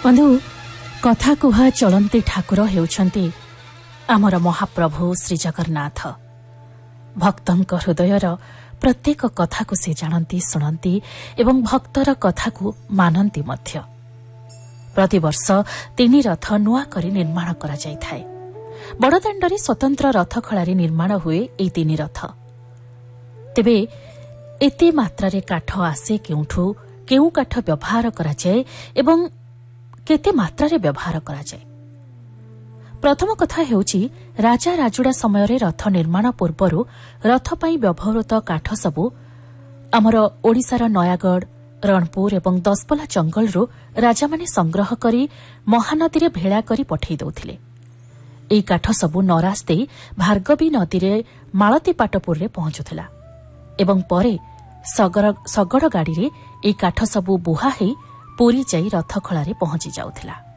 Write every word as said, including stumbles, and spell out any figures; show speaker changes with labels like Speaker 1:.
Speaker 1: बंधु कथा कुहा चलती ठाकुर हेउछन्ति आमर महाप्रभु श्री जगन्नाथ। भक्तंक हृदयर प्रत्येक कथा को से जानती शुणती एवं भक्तर कथा को मानती मध्य। प्रतिवर्ष तीन रथ नुआ करी निर्माण करा जाय थाए। बड़दाण्डरे स्वतंत्र रथ खଳାରେ निर्माण हुए एई तीन रथ। तेबे एते मात्रारे काठ आसे केउठु केउ काठ व्यवहार करा जाय एवं केते मात्रारे व्यवहार करा जाय। प्रथम कथा हेउची राजा राजुड़ा समय रे रथ निर्माण पूर्वरु रथ पई व्यवहृत काठ सबु आमर ओडिसार नयागढ़ रणपुर एवं दसपला जंगलरु राजा माने संग्रह करी महानदी रे भेड़ा करी पठेई दउथिले। एई काठ सबु नरास्ते भार्गवी नदी रे मालतीपाटपुर रे पहुंचुथिला एवं परे सगर सगड़ गाड़ी रे एई काठ सबु बुहा हेई पुरी जाई रथ खଳାରେ पहुंची जाउथिला।